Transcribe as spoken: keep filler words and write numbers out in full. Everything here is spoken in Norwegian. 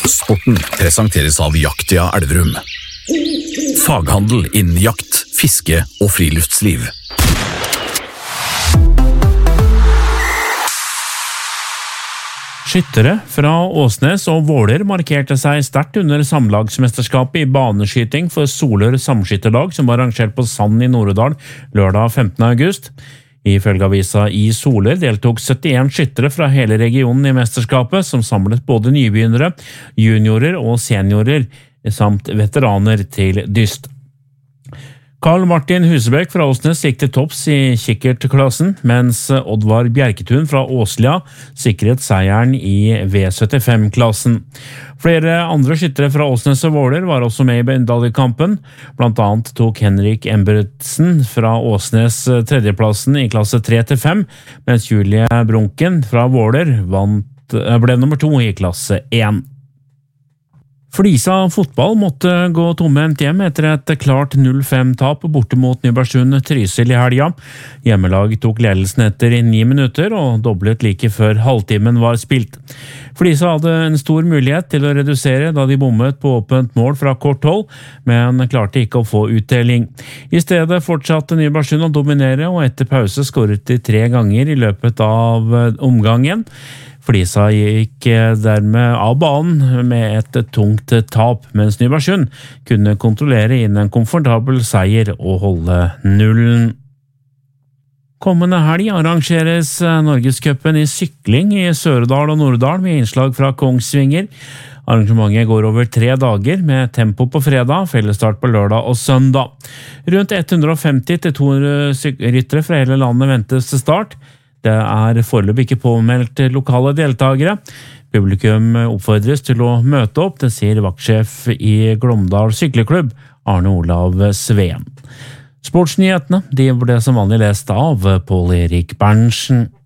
Sporten presenteres av Jaktia Elverum. Faghandel innen jakt, fiske og friluftsliv. Skyttere fra Åsnes og Våler markerte seg sterkt under samlagsmesterskapet i baneskyting for Solør Samskytterlag, som var arrangert på Sand i Nord-Odal lørdag femtende august. Ifølge avisa i Solør deltok syttien skyttere fra hele regionen i mesterskapet, som samlet både nybegynnere, juniorer og seniorer, samt veteraner til dyst. Karl Martin Husebekk fra Åsnes gikk til topps i kikkertklassen, mens Oddvar Bjerketun fra Åslia sikret seieren i V syttifem-klassen. Flere andre skyttere fra Åsnes og Våler var også med i medaljekampen. Blant annet tok Henrik Embertsen fra Åsnes tredjeplassen i klasse tre til fem, mens Julie Brunken fra Våler vant, ble nummer to i klasse én. Flisa fotball måtte gå tomhendt hjem etter et klart null fem-tap borte mot Nybergsund Trysil i helga. Hjemmelag tok ledelsen etter ni minutter og doblet like før halvtimen var spilt. Flisa hadde en stor mulighet til å redusere da de bommet på åpent mål fra kort hold, men klarte ikke å få utdeling. I stedet fortsatte Nybergsund å dominere, og etter pause skåret de tre ganger i løpet av omgangen. Flisa gikk dermed av banen med et tungt tap, mens Nybergsund kunne kontrollere inn en komfortabel seier og holde nullen. Kommende helg arrangeres Norgescupen i sykling i Søredal og Nordal med innslag fra Kongsvinger. Arrangementet går over tre dager med tempo på fredag, fellesstart på lørdag og søndag. Rundt hundre og femti til to hundre ryttere fra hele landet ventes til start. Det er foreløpig ikke påmeldt lokale deltagere. Publikum oppfordres til å møte opp, det sier vaktsjef i Glåmdal Sykleklubb, Arne Olav Sveen. Sportsnyhetene de ble som vanlig lest av Pål Erik Berntsen.